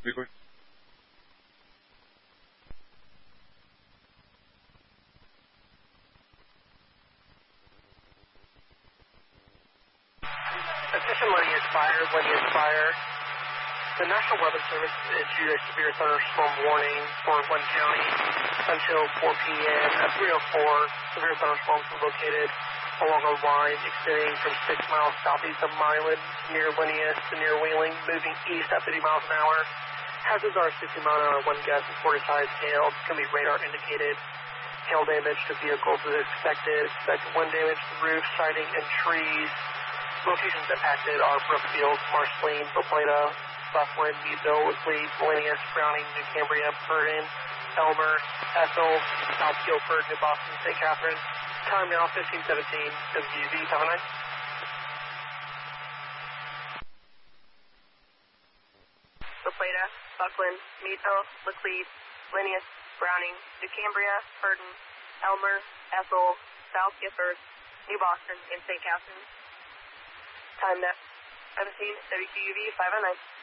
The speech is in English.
Bigwood. Attention Lineage Fire. The National Weather Service issued a severe thunderstorm warning for Glenn County until 4 p.m. At 3:04, severe thunderstorms were located along a line extending from 6 miles southeast of Milan near Linneus to near Wheeling, moving east at 50 miles an hour. Hazards are 60-mile-an-hour wind gusts and 40-size hail. Can be radar indicated. Hail damage to vehicles is expected. Expected wind damage to roofs, siding, and trees. Locations impacted are Brookfield, Marceline, Boplata, Bufflin, Meadville, Leeds, Linneus, Browning, New Cambria, Purdon, Elmer, Ethel, South Guilford, New Boston, St. Catharines. Time now 15:17. WV 79. Boplata, Bufflin, Meadville, Laclede, Linneus, Browning, New Cambria, Purdon, Elmer, Ethel, South Gifford, New Boston, and St. Catharines. Time now 17, WQUV 509.